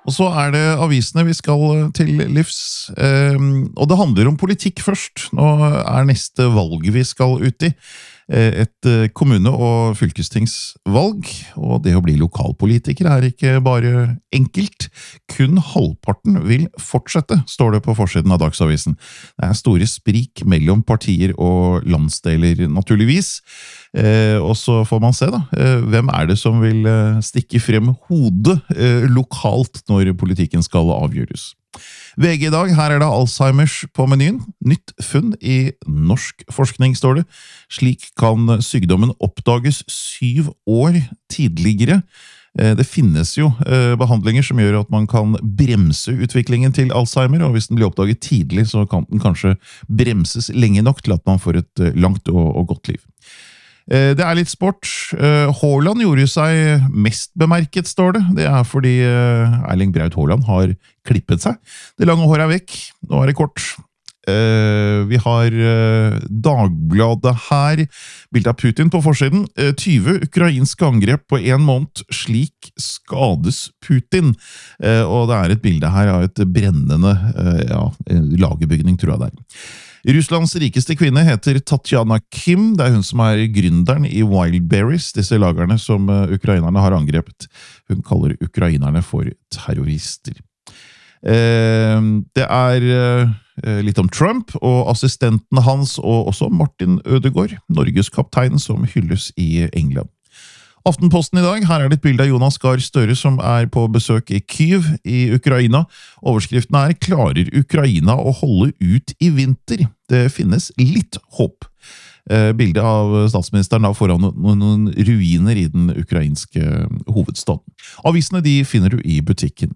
Og så det avisene vi skal til livs, og det handler om politikk først. Nå neste valg vi skal ut i. Et kommune- og fylkestingsvalg, og det å bli lokalpolitiker ikke bare enkelt. Kun halvparten vil fortsette, står det på forsiden av Dagsavisen. Det store sprik mellom partier og landsdeler, naturligvis. Og så får man se da, hvem det som vil stikke frem hodet lokalt når politikken skal avgjøres. VG i dag, her det Alzheimers på menyen. Nytt funn i norsk forskning, står det. Slik kan sykdommen oppdages 7 år tidligere. Det finnes jo behandlinger som gjør at man kan bremse utviklingen til Alzheimer, og hvis den blir oppdaget tidlig, så kan den kanskje bremses lenge nok til at man får et langt og godt liv. Det litt sport. Haaland gjorde seg mest bemerket, står det. Det fordi Erling Braut Haaland har klippet seg. Det lange håret vekk. Nå det kort. Vi har Dagbladet her. Bildet av Putin på forsiden. 20 ukrainske angrep på 1 måned. Slik skades Putin. Og det et bilde her av et brennende lagerbygning, tror jeg det Russlands rikeste kvinne heter Tatjana Kim. Det hun som gründeren i Wildberries, disse lagerne som ukrainerne har angrepet. Hun kaller ukrainerne for terrorister. Det litt om Trump og assistenten hans, og også Martin Ødegaard, Norges kaptein, som hylles i England. Aftenposten i dag, her det et bilde av Jonas Gahr Støre som på besøk i Kyiv i Ukraina. Overskriften klarer Ukraina å holde ut i vinter? Det finnes litt håp. Bildet av statsministeren foran noen ruiner i den ukrainske hovedstaden. Avisene de finner du i butikken.